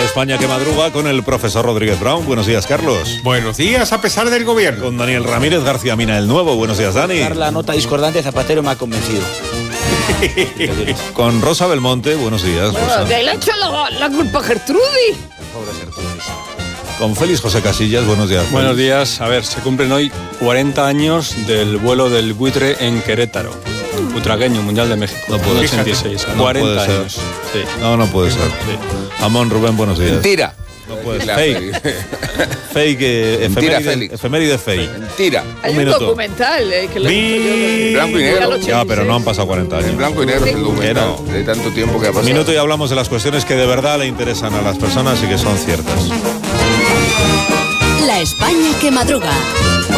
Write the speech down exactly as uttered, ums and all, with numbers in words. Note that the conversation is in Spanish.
España que madruga con el profesor Rodríguez Brown. Buenos días, Carlos. Buenos días, a pesar del gobierno. Con Daniel Ramírez García Mina, el nuevo. Buenos días, Dani. La nota discordante de Zapatero me ha convencido. Con Rosa Belmonte. Buenos días, Rosa. ¿De le ha hecho la, la culpa a Gertrudis? Pobre Gertrudis. Con Félix José Casillas. Buenos días, Félix. Buenos días. A ver, se cumplen hoy cuarenta años del vuelo del buitre en Querétaro. Utragueño, Mundial de México. No puede ser. ochenta y seis. No cuarenta puede ser. años. Sí. No, no puede ser. Sí. Amón Rubén, buenos días. Mentira. No puede ser. La Fake. Fake. Eh, Mentira, efeméride, Félix. efeméride fake. Mentira. Hay Un un, minuto. documental eh, que lo Mi- Blanco y negro. Ya, pero no han pasado cuarenta años. En blanco y negro es el documental Que no. de tanto tiempo que ha Un pasado. minuto y hablamos de las cuestiones que de verdad le interesan a las personas y que son ciertas. La España que madruga.